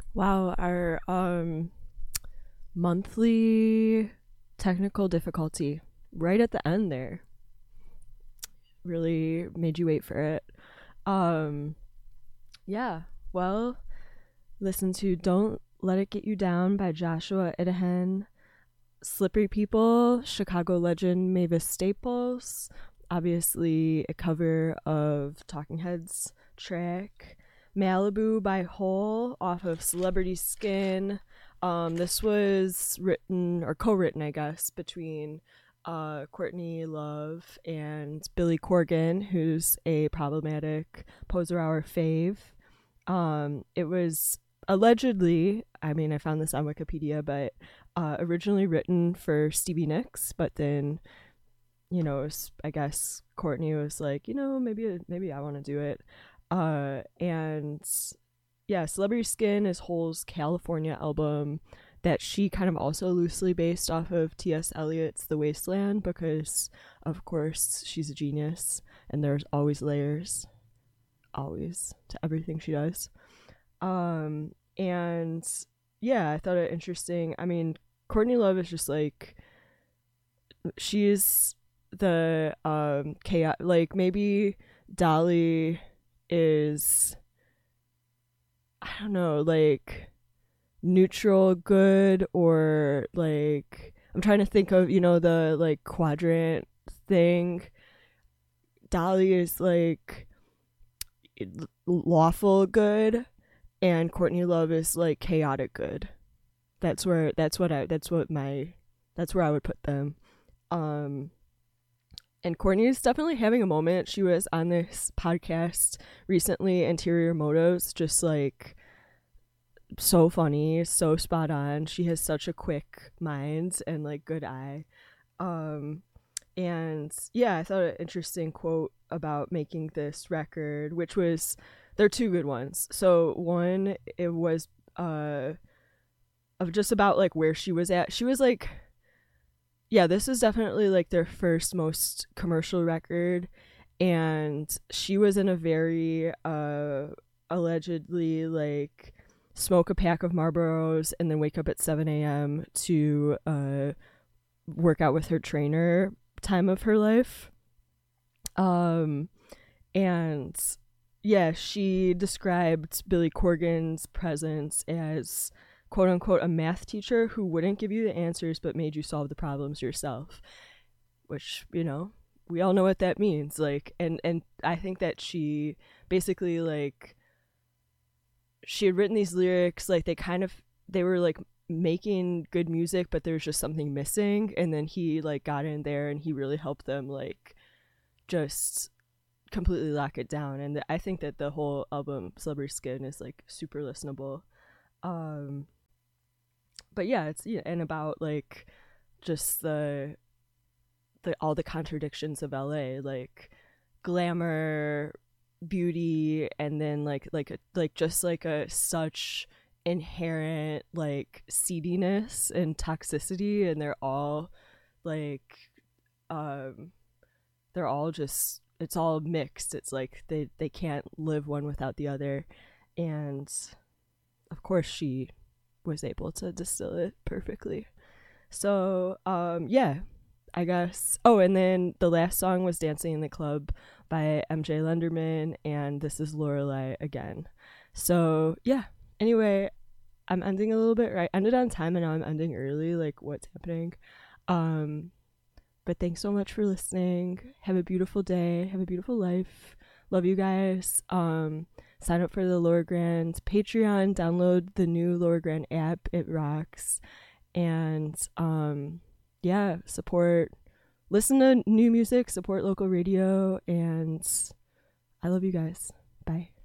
Wow, our monthly technical difficulty right at the end there really made you wait for it. Um yeah, well, listen to Don't Let It Get You Down by Joshua Idahen, Slippery People, Chicago legend Mavis Staples, obviously a cover of Talking Heads track, Malibu by Hole off of Celebrity Skin. This was written or co-written, I guess, between Courtney Love and Billy Corgan, who's a problematic Poser Hour fave. It was allegedly, I mean, I found this on Wikipedia, but originally written for Stevie Nicks, but then I guess Courtney was like, maybe I want to do it. And yeah, Celebrity Skin is Hole's California album that she kind of also loosely based off of T.S. Eliot's The Wasteland because, of course, she's a genius and there's always layers, always, to everything she does. And yeah, I thought it interesting. I mean, Courtney Love is just like, she's the chaos, like maybe Dolly is, I don't know, like neutral good, or like I'm trying to think of, the like quadrant thing. Dolly is like lawful good and Courtney Love is like chaotic good. That's where I would put them. Um and Courtney is definitely having a moment. She was on this podcast recently, Interior Motos, just like so funny, so spot on. She has such a quick mind and like good eye. Um and yeah, I thought an interesting quote about making this record, which was, there are two good ones. So one, it was of just about like where she was at. She was like, yeah, this is definitely like their first most commercial record, and she was in a very allegedly like smoke a pack of Marlboros and then wake up at 7 a.m. to work out with her trainer time of her life. Um and yeah, she described Billy Corgan's presence as quote unquote a math teacher who wouldn't give you the answers but made you solve the problems yourself, which, we all know what that means. Like, and I think that she basically like, she had written these lyrics, like they were like making good music, but there's just something missing, and then he like got in there and he really helped them like just completely lock it down. And I think that the whole album Celebrity Skin is like super listenable. um but yeah, it's, yeah, and about like just the all the contradictions of LA, like glamour, beauty, and then like just like a such inherent like seediness and toxicity, and they're all like um they're all just, it's all mixed. It's like they can't live one without the other. And of course she was able to distill it perfectly. So yeah, I guess. Oh, and then the last song was Dancing in the Club by MJ Lenderman, and this is Lorelei again. So yeah, anyway, I'm ending a little bit, right, ended on time and now I'm ending early, like what's happening. um but thanks so much for listening. Have a beautiful day. Have a beautiful life. Love you guys. Sign up for the Lower Grand Patreon. Download the new Lower Grand app. It rocks. And yeah, support. Listen to new music. Support local radio. And I love you guys. Bye.